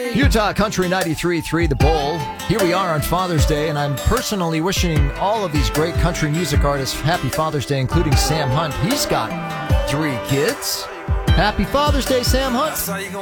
Utah Country 93.3 The Bowl. Here we are on Father's Day, and I'm personally wishing all of these great country music artists happy Father's Day, including Sam Hunt. He's got 3 kids. Happy Father's Day, Sam Hunt.